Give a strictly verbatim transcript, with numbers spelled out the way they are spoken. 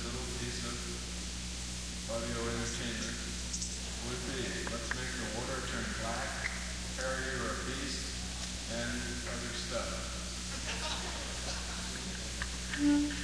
little piece of audio entertainment would be, let's make the water turn black, Harry you're a beast, and other stuff.